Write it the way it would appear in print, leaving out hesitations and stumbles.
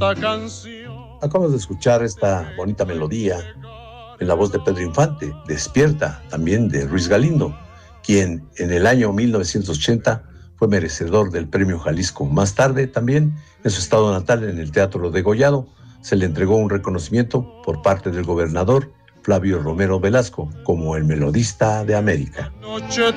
Acabamos de escuchar esta bonita melodía en la voz de Pedro Infante, Despierta, también de Ruiz Galindo, quien en el año 1980 fue merecedor del Premio Jalisco. Más tarde, también, en su estado natal, en el Teatro Degollado, se le entregó un reconocimiento por parte del gobernador Flavio Romero Velasco como el melodista de América.